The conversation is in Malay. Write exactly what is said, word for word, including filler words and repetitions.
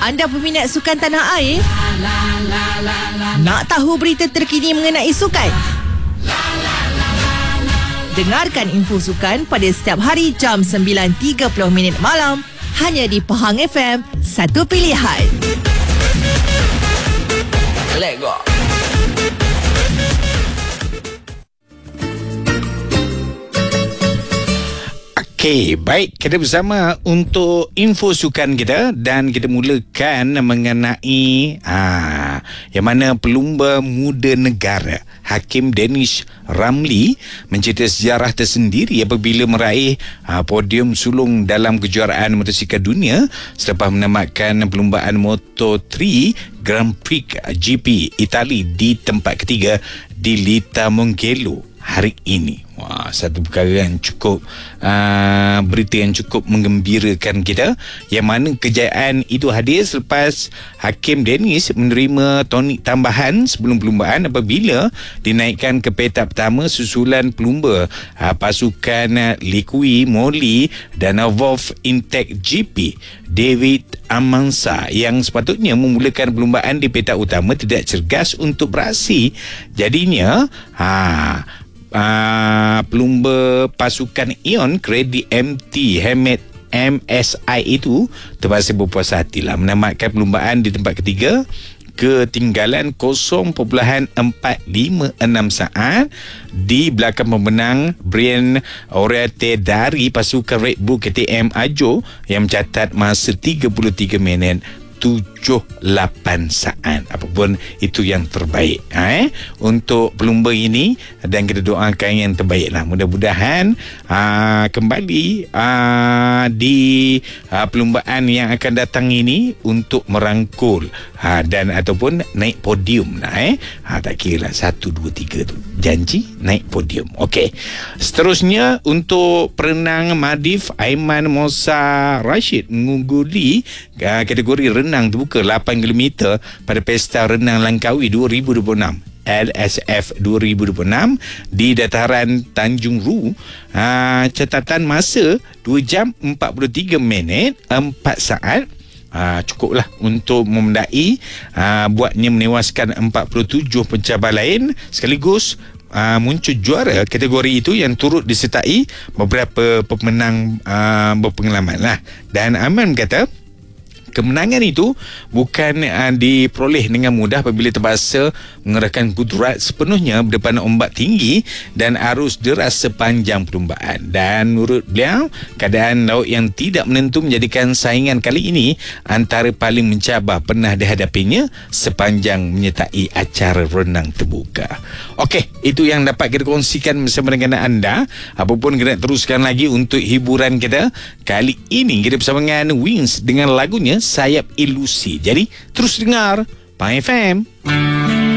Anda peminat sukan tanah air? Nak tahu berita terkini mengenai sukan? Dengarkan info sukan pada setiap hari jam sembilan tiga puluh minit malam hanya di Pahang F M, satu pilihan. Let go. Okey, baik, kita bersama untuk info sukan kita dan kita mulakan mengenai ah, yang mana pelumba muda negara Hakim Danish Ramli mencerita sejarah tersendiri apabila meraih ah, podium sulung dalam kejuaraan motosikal dunia selepas menamatkan perlumbaan Moto tiga Grand Prix G P Itali di tempat ketiga di Lita Mongello hari ini. Wah, satu perkara yang cukup uh, berita yang cukup menggembirakan kita, yang mana kejayaan itu hadir selepas Hakim Danish menerima tonik tambahan sebelum perlumbaan apabila dinaikkan ke petak pertama susulan pelumba uh, pasukan uh, Liqui Moly dan Wolf Intech G P David Amansa yang sepatutnya memulakan perlumbaan di petak utama tidak cergas untuk beraksi. Jadinya ha Uh, pelumba pasukan Ion Kredi M T Hamid M S I itu terpaksa berpuas hati lah menamatkan perlumbaan di tempat ketiga, ketinggalan kosong perpuluhan empat lima enam saat di belakang pemenang Brian Oriate dari pasukan Red Bull K T M Ajo yang mencatat masa tiga puluh tiga minit tujuh lapan saat. Apapun itu yang terbaik eh? untuk pelumba ini, dan kita doakan yang terbaik lah. Mudah-mudahan aa, kembali aa, di aa, perlumbaan yang akan datang ini untuk merangkul aa, dan ataupun naik podium lah, eh? ha, tak kira lah satu, dua, tiga tu janji naik podium. Okey, seterusnya untuk perenang Madif Aiman Mosa Rashid mengungguli aa, kategori renang renang terbuka lapan kilometer pada Pesta Renang Langkawi dua ribu dua puluh enam L S F dua ribu dua puluh enam di dataran Tanjung Ru. Ha, catatan masa dua jam empat puluh tiga minit empat saat. Ha, cukuplah untuk memendai ha, buatnya menewaskan empat puluh tujuh pencabar lain sekaligus uh, muncul juara kategori itu yang turut disertai beberapa pemenang uh, berpengalaman lah. Dan Aman kata kemenangan itu bukan uh, diperoleh dengan mudah apabila terpaksa mengerahkan kudrat sepenuhnya berdepan ombak tinggi dan arus deras sepanjang perlumbaan. Dan menurut beliau, keadaan laut yang tidak menentu menjadikan saingan kali ini antara paling mencabar pernah dihadapinya sepanjang menyertai acara renang terbuka. Okey, itu yang dapat kita kongsikan bersama dengan anda. Apapun kita teruskan lagi untuk hiburan kita. Kali ini kita bersama dengan Wings dengan lagunya Sayap Ilusi. Jadi terus dengar Pahang F M.